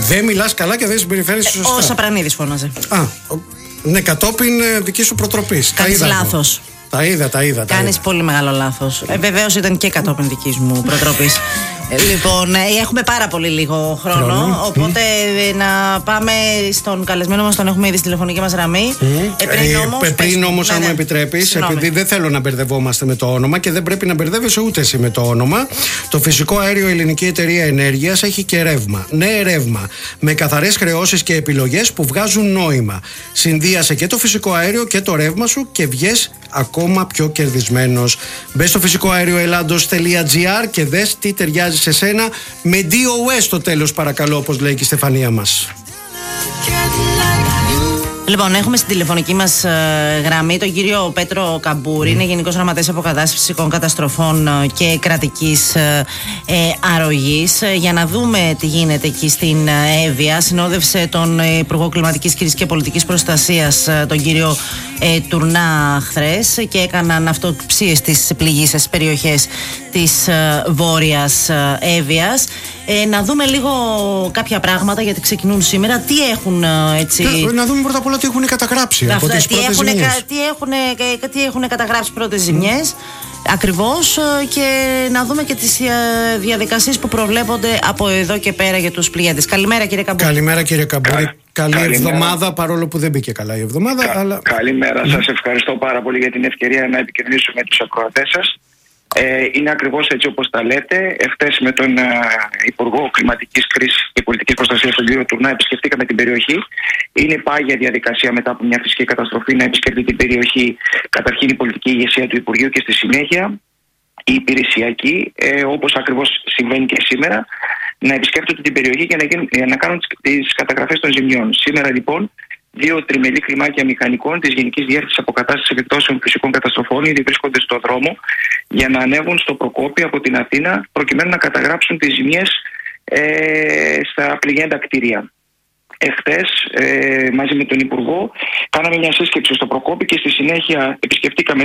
Δεν μιλάς καλά και δεν συμπεριφέρεσαι σωστά. Ο Σαπρανίδης φώναζε. Ναι, κατόπιν δική σου προτροπής. Κάνεις λάθος. Τα είδα. Κάνεις πολύ μεγάλο λάθος. Βεβαίως ήταν και κατόπιν δικής μου προτροπής. Λοιπόν, έχουμε πάρα πολύ λίγο χρόνο. Οπότε να πάμε στον καλεσμένο μας, τον έχουμε ήδη στη τηλεφωνική μας γραμμή. Πριν όμως, αν μου επιτρέπεις, επειδή δεν θέλω να μπερδευόμαστε με το όνομα και δεν πρέπει να μπερδεύεσαι ούτε εσύ με το όνομα, το Φυσικό Αέριο Ελληνική Εταιρεία Ενέργειας έχει και ρεύμα. Ναι, ρεύμα. Με καθαρές χρεώσεις και επιλογές που βγάζουν νόημα. Συνδύασε και το φυσικό αέριο και το ρεύμα σου και βγες ακόμα πιο κερδισμένος. Μπες στο φυσικοαερioελλάντος.gr και δες τι ταιριάζει σε σένα, με DOS στο τέλος, παρακαλώ, όπως λέει και η Στεφανία μας. Λοιπόν, έχουμε στην τηλεφωνική μας γραμμή τον κύριο Πέτρο Καμπούρη, είναι Γενικός Γραμματέας Αποκατάστασης Φυσικών Καταστροφών και Κρατικής Αρρωγής. Για να δούμε τι γίνεται εκεί στην Εύβοια, συνόδευσε τον Υπουργό Κλιματικής Κρίσης και Πολιτικής Προστασίας, τον κύριο Τουρνά, χθες και έκαναν αυτοψίες στις πληγείσες περιοχές της Βόρειας Εύβοιας. Να δούμε λίγο κάποια πράγματα, γιατί ξεκινούν σήμερα. Τι έχουν έτσι. Να δούμε πρώτα απ' όλα τι έχουν καταγράψει από τις πρώτες ζημιές. Τι έχουν καταγράψει πρώτες ζημιές. Ακριβώς, και να δούμε και τις διαδικασίες που προβλέπονται από εδώ και πέρα για τους πληγέντες. Καλημέρα, κύριε Καμπούρη. Καλημέρα, κύριε Καμπούρη. Καλή εβδομάδα, παρόλο που δεν μπήκε καλά η εβδομάδα. Αλλά... Καλημέρα. Σας ευχαριστώ πάρα πολύ για την ευκαιρία να επικοινωνήσουμε με τους ακροατές σας. Είναι ακριβώς έτσι όπως τα λέτε. Εχθές με τον Υπουργό Κλιματικής Κρίσης και Πολιτικής Προστασίας, τον κύριο Τουρνά, επισκεφτήκαμε την περιοχή. Είναι πάγια διαδικασία μετά από μια φυσική καταστροφή να επισκεφτεί την περιοχή καταρχήν η πολιτική ηγεσία του Υπουργείου και στη συνέχεια η υπηρεσιακή, όπως ακριβώς συμβαίνει και σήμερα, να επισκέπτονται την περιοχή για να κάνουν τις καταγραφές των ζημιών. Σήμερα λοιπόν 2 τριμελή κλιμάκια μηχανικών της Γενικής Διεύθυνσης Αποκατάστασης Επιπτώσεων Φυσικών Καταστροφών ήδη βρίσκονται στο δρόμο για να ανέβουν στο Προκόπιο από την Αθήνα, προκειμένου να καταγράψουν τις ζημιές στα πληγέντα κτίρια. Εχθές, μαζί με τον Υπουργό, κάναμε μια σύσκεψη στο Προκόπιο και στη συνέχεια επισκεφτήκαμε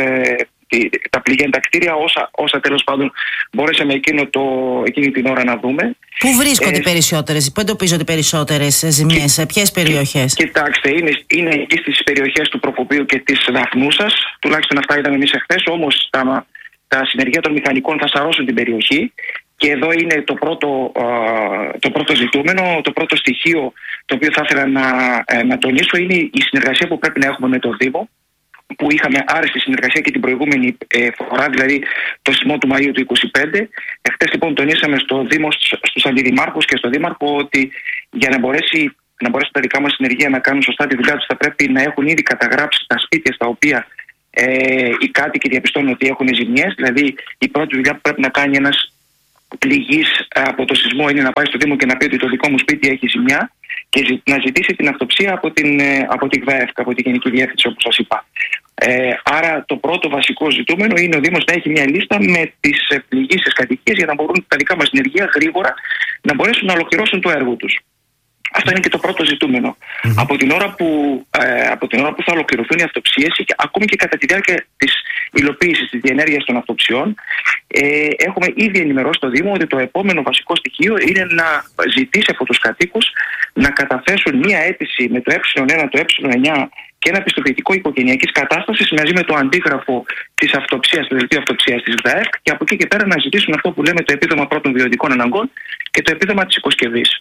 τα πληγέντα κτίρια, όσα τέλος πάντων μπορέσαμε εκείνη την ώρα να δούμε. Πού βρίσκονται οι περισσότερες, πού εντοπίζονται οι περισσότερες ζημιές, σε ποιες περιοχές? Κοιτάξτε, είναι εκεί στις περιοχές του Προκοπίου και της Δαφνούσας, τουλάχιστον αυτά είδαμε εμείς εχθές, όμως τα συνεργεία των μηχανικών θα σαρώσουν την περιοχή. Και εδώ είναι το πρώτο ζητούμενο, το πρώτο στοιχείο το οποίο θα ήθελα να τονίσω είναι η συνεργασία που πρέπει να έχουμε με το Δήμο, που είχαμε άρεστη συνεργασία και την προηγούμενη φορά, δηλαδή το σεισμό του Μαΐου του 2025. Εχθές λοιπόν τονίσαμε στο Δήμο, στους αντιδημάρχους και στο Δήμαρχο, ότι για να μπορέσει τα δικά μας συνεργεία να κάνουν σωστά τη δουλειά τους, θα πρέπει να έχουν ήδη καταγράψει τα σπίτια στα οποία οι κάτοικοι διαπιστώνουν ότι έχουν ζημιές. Δηλαδή η πρώτη δουλειά που πρέπει να κάνει ένας πληγής από το σεισμό είναι να πάει στο Δήμο και να πει ότι το δικό μου σπίτι έχει ζημιά και να ζητήσει την αυτοψία από τη ΓΔΑΕΦ, από τη Γενική Διεύθυνση, όπως σας είπα. Άρα το πρώτο βασικό ζητούμενο είναι ο Δήμος να έχει μια λίστα με τις πληγήσεις κατοικίες για να μπορούν τα δικά μας συνεργεία γρήγορα να μπορέσουν να ολοκληρώσουν το έργο τους. Αυτό είναι και το πρώτο ζητούμενο. Από την ώρα που θα ολοκληρωθούν οι αυτοψίες, ακόμη και κατά τη διάρκεια της υλοποίησης της διενέργειας των αυτοψιών, έχουμε ήδη ενημερώσει το Δήμο ότι το επόμενο βασικό στοιχείο είναι να ζητήσει από τους κατοίκους να καταθέσουν μία αίτηση με το ε1, το ε9 και ένα πιστοποιητικό οικογενειακής κατάστασης μαζί με το αντίγραφο της αυτοψίας, του δελτίου αυτοψίας της ΓΔΑΕΚ, και από εκεί και πέρα να ζητήσουν αυτό που λέμε το επίδομα πρώτων βιωτικών αναγκών και το επίδομα της οικοσκευής.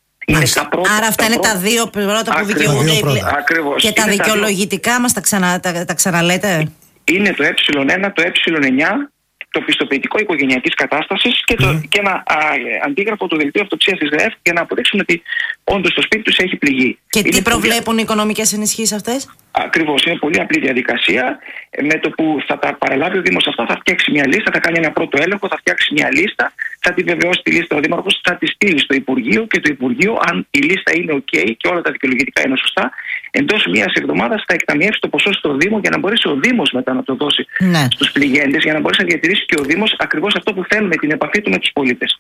Άρα αυτά είναι τα δύο πρώτα που δικαιούνται. Και τα δικαιολογητικά μας τα ξαναλέτε? Είναι το ε1, το ε9, το πιστοποιητικό οικογενειακής κατάστασης και ένα αντίγραφο του δελτίου αυτοψίας της ΓΔΑΕΚ για να αποδείξουν ότι όντως το σπίτι τους έχει πληγεί. Και τι προβλέπουν οι οικονομικές ενισχύσεις αυτές? Ακριβώς, είναι πολύ απλή διαδικασία. Με το που θα τα παραλάβει ο Δήμος αυτά, θα φτιάξει μια λίστα, θα κάνει ένα πρώτο έλεγχο, θα φτιάξει μια λίστα, θα τη βεβαιώσει τη λίστα ο Δήμαρχος, θα τη στείλει στο Υπουργείο και το Υπουργείο, αν η λίστα είναι OK και όλα τα δικαιολογητικά είναι σωστά, εντός μιας εβδομάδας θα εκταμιεύσει το ποσό στο Δήμο για να μπορέσει ο Δήμος μετά να το δώσει στους πληγέντες, για να μπορέσει να διατηρήσει και ο Δήμος ακριβώς αυτό που θέλουμε, την επαφή του με τους πολίτες.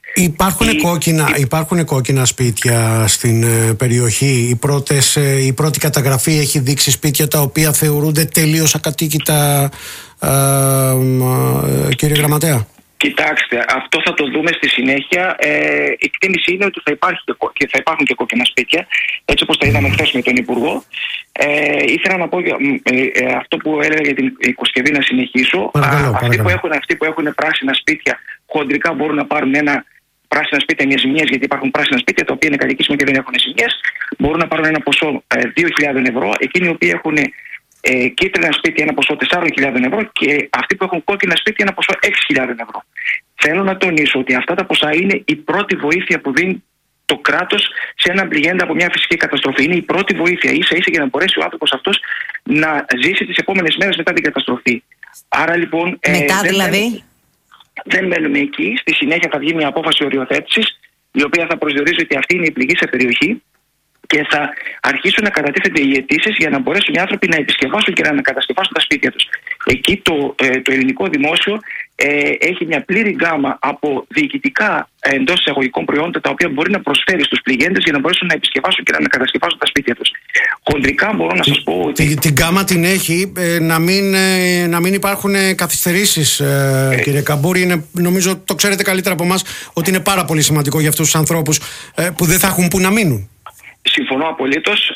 Υπάρχουν κόκκινα σπίτια στην περιοχή. Η πρώτη καταγραφή έχει δείξει σπίτια τα οποία θεωρούνται τελείως ακατοίκητα, κύριε Γραμματέα? Κοιτάξτε, αυτό θα το δούμε στη συνέχεια. Η εκτίμηση είναι ότι θα υπάρχουν και κόκκινα σπίτια, έτσι όπως τα είδαμε χθες με τον Υπουργό. Ήθελα να πω αυτό που έλεγα για την Οικοσκευή να συνεχίσω. Αυτοί που έχουν πράσινα σπίτια χοντρικά μπορούν να πάρουν πράσινα σπίτια μιας ζημιές, γιατί υπάρχουν πράσινα σπίτια τα οποία είναι κατοικήσιμα και δεν έχουν ζημιές. Μπορούν να πάρουν ένα ποσό 2.000 ευρώ. Εκείνοι οι οποίοι έχουν κίτρινα σπίτια ένα ποσό 4.000 ευρώ και αυτοί που έχουν κόκκινα σπίτια ένα ποσό 6.000 ευρώ. Θέλω να τονίσω ότι αυτά τα ποσά είναι η πρώτη βοήθεια που δίνει το κράτος σε έναν πληγέντα από μια φυσική καταστροφή. Είναι η πρώτη βοήθεια ίσα-ίσα για να μπορέσει ο άνθρωπος αυτός να ζήσει τις επόμενες μέρες μετά την καταστροφή. Άρα λοιπόν. Δεν μένουμε εκεί. Στη συνέχεια θα βγει μια απόφαση οριοθέτησης, η οποία θα προσδιορίζει ότι αυτή είναι η πληγήσα περιοχή και θα αρχίσουν να κατατίθενται οι αιτήσεις για να μπορέσουν οι άνθρωποι να επισκευάσουν και να ανακατασκευάσουν τα σπίτια τους. Εκεί το ελληνικό δημόσιο έχει μια πλήρη γκάμα από διοικητικά εντός εισαγωγικών προϊόντα τα οποία μπορεί να προσφέρει στους πληγέντες για να μπορέσουν να επισκευάσουν και να ανακατασκευάσουν τα σπίτια τους. Χοντρικά μπορώ να σας πω ότι. Την γκάμα την έχει να μην υπάρχουν καθυστερήσεις, κύριε Καμπούρη. Νομίζω το ξέρετε καλύτερα από εμάς ότι είναι πάρα πολύ σημαντικό για αυτούς τους ανθρώπους που δεν θα έχουν που να μείνουν. Συμφωνώ απολύτως.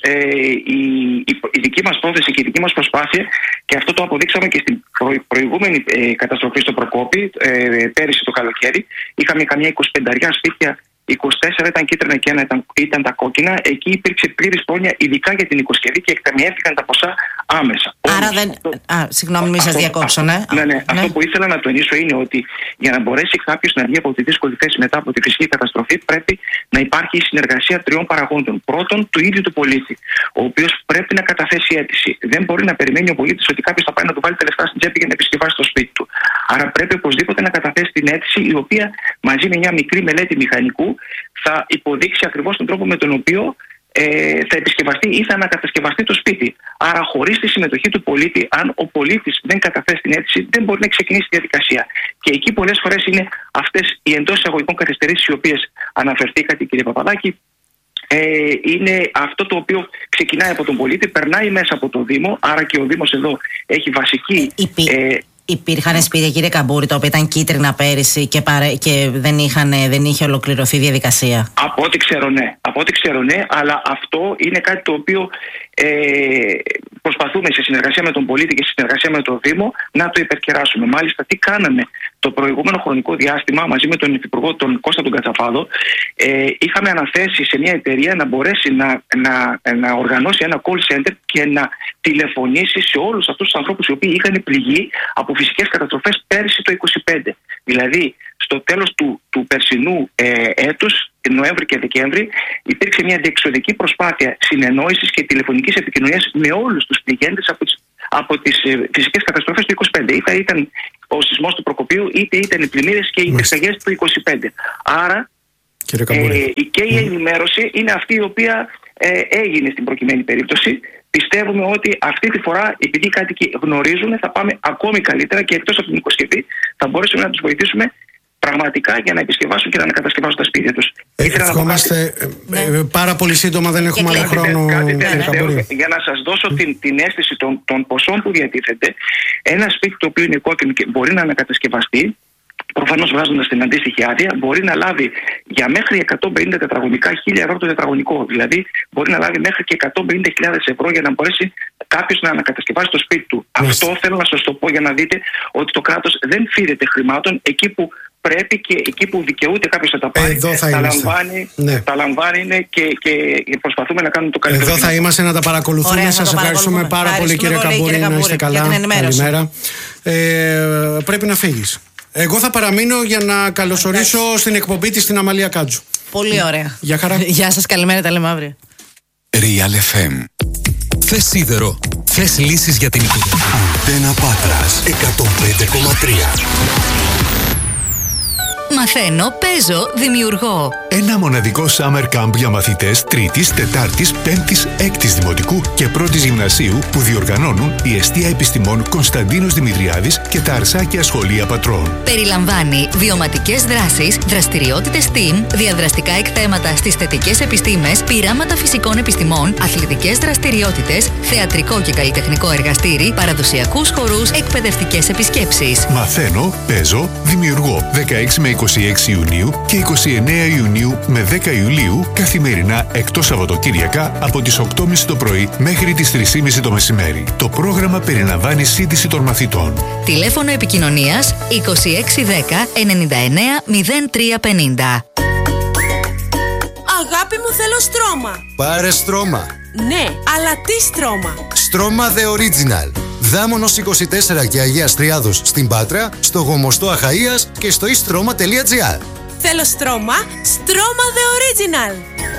Η δική μας πρόθεση και η δική μας προσπάθεια, και αυτό το αποδείξαμε και στην προηγούμενη καταστροφή στο Προκόπη, πέρυσι το καλοκαίρι, είχαμε καμιά 25 σπίτια, 24 ήταν κίτρινα και ένα ήταν τα κόκκινα. Εκεί υπήρξε πλήρης πρόνοια, ειδικά για την Οικοσκευή, και εκταμιεύτηκαν τα ποσά άμεσα. Άρα συγγνώμη, μη σας διακόψω, ναι. Αυτό που ήθελα να τονίσω είναι ότι για να μπορέσει κάποιος να βγει από τη δύσκολη θέση μετά από τη φυσική καταστροφή, πρέπει να υπάρχει η συνεργασία τριών παραγόντων. Πρώτον, του ίδιου του πολίτη, ο οποίος πρέπει να καταθέσει αίτηση. Δεν μπορεί να περιμένει ο πολίτης ότι κάποιος θα πάει να του βάλει τα λεφτά στην τσέπη για να επισκευάσει το σπίτι του. Άρα πρέπει οπωσδήποτε να καταθέσει την αίτηση, η οποία μαζί με μια μικρή μελέτη μηχανικού θα υποδείξει ακριβώς τον τρόπο με τον οποίο θα επισκευαστεί ή θα ανακατασκευαστεί το σπίτι. Άρα, χωρίς τη συμμετοχή του πολίτη, αν ο πολίτης δεν καταθέσει την αίτηση, δεν μπορεί να ξεκινήσει τη διαδικασία. Και εκεί πολλές φορές είναι αυτές οι εντός εισαγωγικών καθυστερήσεις, οι οποίες αναφερθήκατε, κύριε Παπαδάκη. Είναι αυτό το οποίο ξεκινάει από τον πολίτη, περνάει μέσα από το Δήμο, άρα και ο Δήμος εδώ έχει βασική. Υπήρχαν σπίτια, κύριε Καμπούρη, τα οποία ήταν κίτρινα πέρυσι και δεν είχε ολοκληρωθεί η διαδικασία. Από ό,τι ξέρω, ναι, αλλά αυτό είναι κάτι το οποίο προσπαθούμε σε συνεργασία με τον πολίτη και σε συνεργασία με το Δήμο να το υπερκεράσουμε. Μάλιστα, τι κάναμε το προηγούμενο χρονικό διάστημα μαζί με τον Υφυπουργό, τον Κώστα τον Κατσαφάδο, είχαμε αναθέσει σε μια εταιρεία να μπορέσει να οργανώσει ένα call center και να τηλεφωνήσει σε όλους αυτούς τους ανθρώπους οι οποίοι είχαν πληγεί από φυσικές καταστροφές πέρυσι το 2025. Δηλαδή, στο τέλος του περσινού έτους, Νοέμβρη και Δεκέμβρη, υπήρξε μια διεξοδική προσπάθεια συνεννόησης και τηλεφωνικής επικοινωνίας με όλους τους πληγέντες από τις φυσικές καταστροφές του 2025. Είτε ήταν ο σεισμός του Προκοπίου, είτε ήταν οι πλημμύρες και οι πυρκαγιές του 2025. Άρα, και η ενημέρωση είναι αυτή η οποία έγινε στην προκειμένη περίπτωση. Πιστεύουμε ότι αυτή τη φορά, επειδή οι κάτοικοι γνωρίζουν, θα πάμε ακόμη καλύτερα και εκτός από την Οικοσκευή θα μπορέσουμε να τους βοηθήσουμε πραγματικά για να επισκευάσουν και να ανακατασκευάσουν τα σπίτια τους. Ευχόμαστε πάρα πολύ σύντομα, δεν έχουμε άλλο χρόνο. Για να σας δώσω την αίσθηση των ποσών που διατίθεται, ένα σπίτι το οποίο είναι κόκκινο και μπορεί να ανακατασκευαστεί, προφανώς βγάζοντας την αντίστοιχη άδεια, μπορεί να λάβει για μέχρι 150 τετραγωνικά 1.000 ευρώ το τετραγωνικό. Δηλαδή, μπορεί να λάβει μέχρι και 150.000 ευρώ για να μπορέσει κάποιος να ανακατασκευάσει το σπίτι του. Αυτό θέλω να σας το πω για να δείτε ότι το κράτος δεν φύρεται χρημάτων εκεί που πρέπει και εκεί που δικαιούται κάποιος να τα πάρει. Τα λαμβάνει και προσπαθούμε να κάνουμε το καλύτερο. Εδώ θα είμαστε να τα παρακολουθούμε. Σας ευχαριστούμε πάρα πολύ, κύριε Καμπούρη. Να είστε καλά. Καλημέρα. Πρέπει να φύγεις. Εγώ θα παραμείνω για να καλωσορίσω στην εκπομπή της την Αμαλία Κάτζου. Πολύ ωραία. Γεια χαρά. Γεια σας, καλημέρα, τα λέμε αύριο. Real FM. Θες σίδερο, θες λύσεις για την οικογένεια. Αντένα Πάτρας 105,3. Μαθαίνω, παίζω, δημιουργώ. Ένα μοναδικό summer camp για μαθητές 3ης, 4ης, 5ης, 6ης Δημοτικού και 1ης Γυμνασίου που διοργανώνουν η Εστία Επιστημών Κωνσταντίνος Δημητριάδης και τα Αρσάκια Σχολεία Πατρών. Περιλαμβάνει βιωματικές δράσεις, δραστηριότητες STEAM, διαδραστικά εκθέματα στις θετικές επιστήμες, πειράματα φυσικών επιστημών, αθλητικές δραστηριότητες, θεατρικό και καλλιτεχνικό εργαστήρι, παραδοσιακούς χορούς, εκπαιδευτικές επισκέψεις. Μαθαίνω, παίζω, δημιουργώ 16 με 26 Ιουνίου και 29 Ιουνίου με 10 Ιουλίου καθημερινά εκτός Σαββατοκύριακα από τις 8.30 το πρωί μέχρι τις 3.30 το μεσημέρι. Το πρόγραμμα περιλαμβάνει σύντηση των μαθητών. Τηλέφωνο επικοινωνίας 2610 99 0350. Αγάπη μου, θέλω στρώμα. Πάρε στρώμα. Ναι, αλλά τι στρώμα? Στρώμα The Original. Δάμονος 24 και Αγίας Τριάδος στην Πάτρα, στο Γομοστό Αχαΐας και στο istroma.gr. Θέλω στρώμα, στρώμα The Original.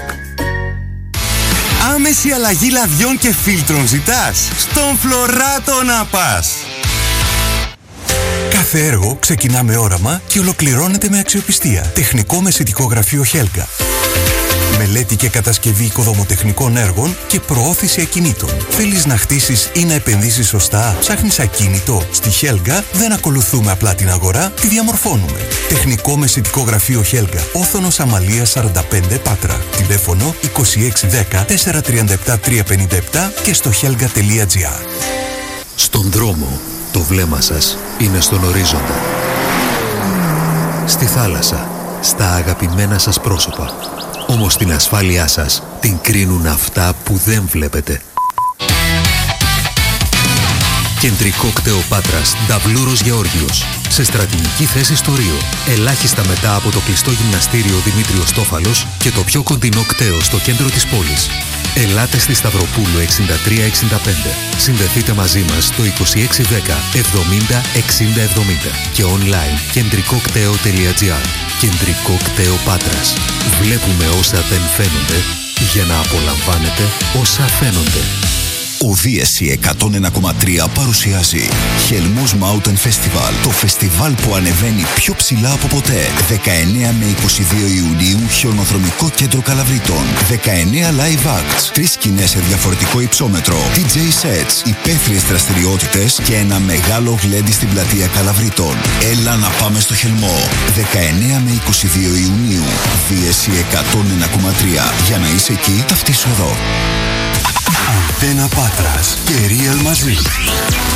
Άμεση αλλαγή λαδιών και φίλτρων ζητάς? Στον Φλωράτο να πας. Κάθε έργο ξεκινά με όραμα και ολοκληρώνεται με αξιοπιστία. Τεχνικό μεσητικό γραφείο Helga. Μελέτη και κατασκευή οικοδομοτεχνικών έργων και προώθηση ακινήτων. Θέλεις να χτίσεις ή να επενδύσεις σωστά? Ψάχνεις ακίνητο? Στη Helga δεν ακολουθούμε απλά την αγορά, τη διαμορφώνουμε. Τεχνικό μεσητικό γραφείο Helga. Όθωνος Αμαλίας 45 Πάτρα. Τηλέφωνο 2610 437 357 και στο helga.gr. Στον δρόμο, το βλέμμα σας είναι στον ορίζοντα. Στη θάλασσα, στα αγαπημένα σας πρόσωπα. Όμως την ασφάλειά σας την κρίνουν αυτά που δεν βλέπετε. Κεντρικό κτέο Πάτρας, Νταβλούρος Γεώργιος. Σε στρατηγική θέση στο Ρίο. Ελάχιστα μετά από το κλειστό γυμναστήριο Δημήτριος Τόφαλος και το πιο κοντινό κτέο στο κέντρο της πόλης. Ελάτε στη Σταυροπούλου 6365. Συνδεθείτε μαζί μας στο 2610 70 60 70 και online κεντρικοκτέο.gr. Κεντρικό κτέο Πάτρας. Βλέπουμε όσα δεν φαίνονται για να απολαμβάνετε όσα φαίνονται. Ο Δίεση 101,3 παρουσιάζει Χελμός Mountain Festival, το φεστιβάλ που ανεβαίνει πιο ψηλά από ποτέ. 19 με 22 Ιουνίου, χιονοδρομικό κέντρο Καλαβρίτων. 19 live acts, 3 σκηνές σε διαφορετικό υψόμετρο, DJ sets, υπαίθριες δραστηριότητες και ένα μεγάλο γλέντι στην πλατεία Καλαβρίτων. Έλα να πάμε στο Χελμό. 19 με 22 Ιουνίου, Δίεση 101,3. Για να είσαι εκεί, ταυτίσου εδώ. Αντένα Πάτρας και Real μαζί.